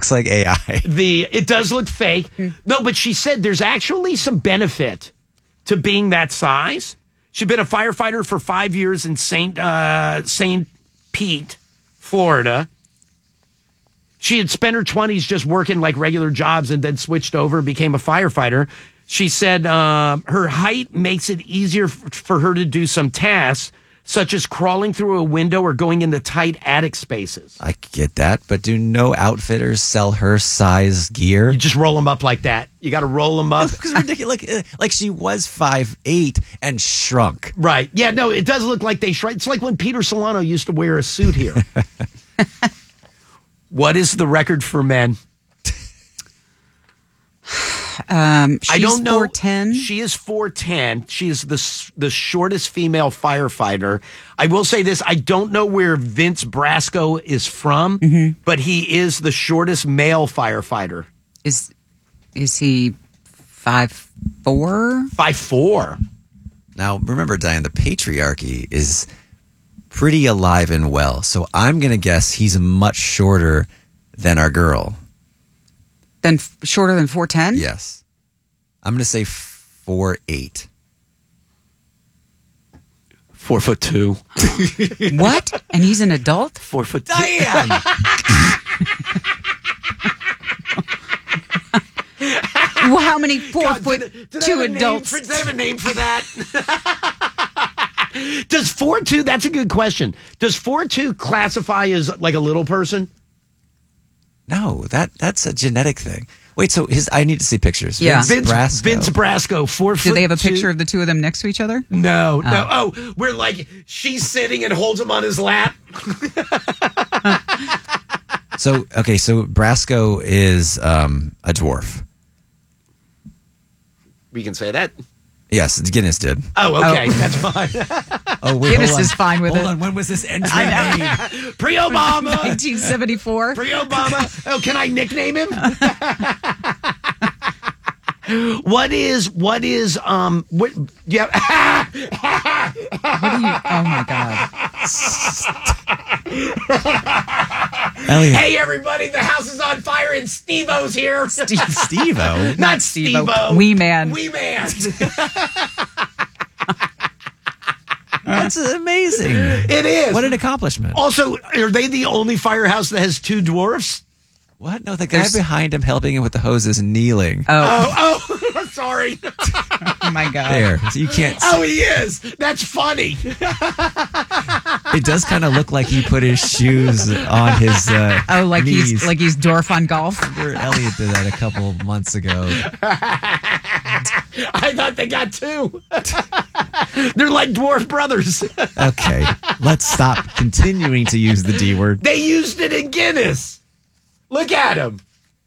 looks like AI. It does look fake. No, but she said there's actually some benefit to being that size. She'd been a firefighter for 5 years in St. Pete, Florida. She had spent her 20s just working like regular jobs and then switched over and became a firefighter. She said her height makes it easier for her to do some tasks, such as crawling through a window or going into tight attic spaces. I get that, but do no outfitters sell her size gear? You just roll them up like that. You got to roll them up. It's ridiculous. Like she was 5'8" and shrunk. Right. Yeah, no, it does look like they shrunk. It's like when Peter Solano used to wear a suit here. What is the record for men? She's I don't know. 4'10". She is 4'10". She is the shortest female firefighter. I will say this. I don't know where Vince Brasco is from, but he is the shortest male firefighter. Is he 5'4"? 5'4". Now, remember, Diane, the patriarchy is pretty alive and well. So I'm going to guess he's much shorter than our girl. Then shorter than 4'10"? Yes. I'm going to say 4'8". 4'2". What? And he's an adult? 4'2". Diane! Well, how many 4'2" adults? Did I have a name for that? Does 4'2", that's a good question. Does 4'2" classify as like a little person? No, that's a genetic thing. Wait, so I need to see pictures. Yeah. Vince Brasco, 4 foot. Do they have a 2. picture of the two of them next to each other? No. Oh, we're like, she's sitting and holds him on his lap. So Brasco is a dwarf. We can say that. Yes, Guinness did. Oh, okay. That's fine. Oh, wait, Guinness is fine with it. Hold on, when was this entry made? Pre-Obama. 1974. Pre-Obama. Oh, can I nickname him? What yeah. What are you? Oh my God. Elliot. Hey, everybody, the house is on fire and Steve-O's here. Steve-O? Not Steve-O. Wee Man. Wee Man. That's amazing. It is. What an accomplishment. Also, are they the only firehouse that has 2 dwarfs? What? No, the guy behind him helping him with the hose is kneeling. Oh, sorry. Oh my God. There. So you can't see. Oh, he is. That's funny. It does kind of look like he put his shoes on his like knees. he's Dorf on golf. Elliot did that a couple months ago. I thought they got 2. They're like dwarf brothers. Okay, let's stop continuing to use the D word. They used it in Guinness. Look at him.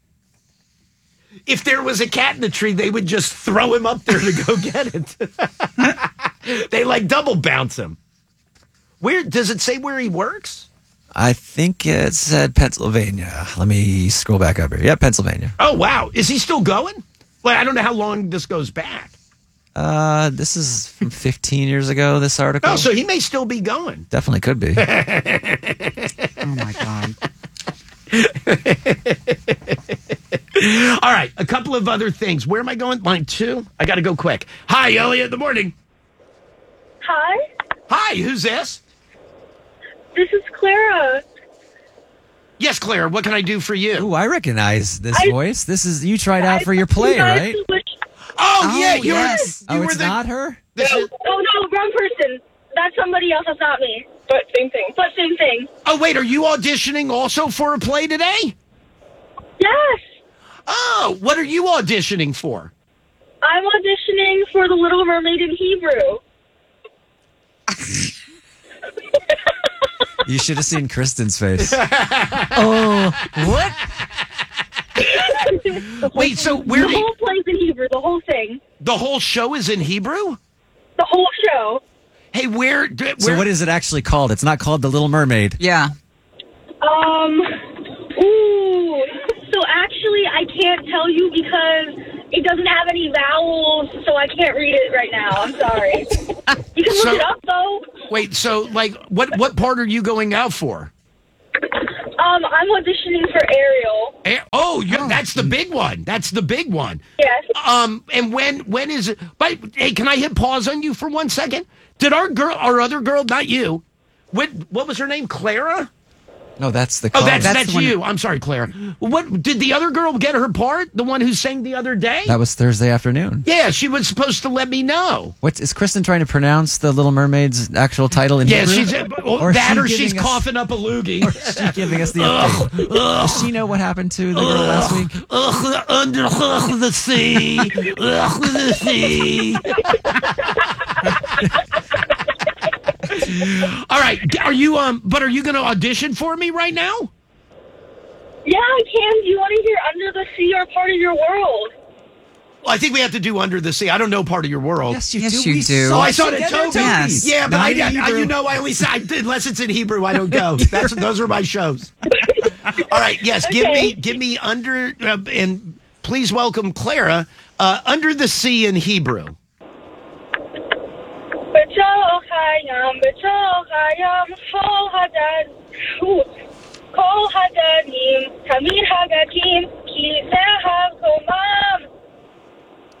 If there was a cat in the tree, they would just throw him up there to go get it. They like double bounce him. Where does it say where he works? I think it said Pennsylvania. Let me scroll back up here. Yeah, Pennsylvania. Oh, wow. Is he still going? Well, I don't know how long this goes back. This is from 15 years ago, this article. Oh, so he may still be going. Definitely could be. Oh my God. All right, a couple of other things. Where am I going? Line 2? I got to go quick. Hi, Elliot. Good morning. Hi, Hi, who's this? this is Clara. Yes, Claire. What can I do for you? Ooh, I recognize this voice. This is you tried out for your play, right? Oh, yeah. yes. It's not her? No, wrong person. That's somebody else. That's not me. But same thing. Oh, wait. Are you auditioning also for a play today? Yes, Oh, what are you auditioning for? I'm auditioning for The Little Mermaid in Hebrew. You should have seen Kristen's face. Oh, what? Wait, so where The whole play's in Hebrew. The whole thing. the whole show is in Hebrew? The whole show. Hey, where So what is it actually called? It's not called The Little Mermaid. Yeah. Ooh. So actually, I can't tell you because it doesn't have any vowels, so I can't read it right now. I'm sorry. You can look it up, though. Wait, so like what part are you going out for? I'm auditioning for Ariel. That's the big one. That's the big one. Yes. And when is it? But hey, can I hit pause on you for 1 second? Did our other girl, not you? What was her name? Clara? No, that's the Oh, call. that's the one- you. I'm sorry, Clara. What did the other girl get her part? The one who sang the other day? That was Thursday afternoon. Yeah, she was supposed to let me know. Is Kristen trying to pronounce the Little Mermaid's actual title in Yeah, Hebrew? she's Or that, or she she's giving us- coughing up a loogie. She's giving us the update. Does she know what happened to the girl last week? Under the sea, the sea. All right, are you But are you going to audition for me right now? Yeah, I can. Do you want to hear Under the Sea or Part of Your World? Well, I think we have to do Under the Sea. I don't know Part of Your World. Yes, Yes, do. you We do. saw Oh, I saw it at together, Toby. Yes. Yeah, but Not in Hebrew. you know, I always unless it's in Hebrew, I don't go. Those are my shows. All right, yes, Okay. give me Under and please welcome Clara. Under the Sea in Hebrew. בתוך הים, בתוך הים, כל הדם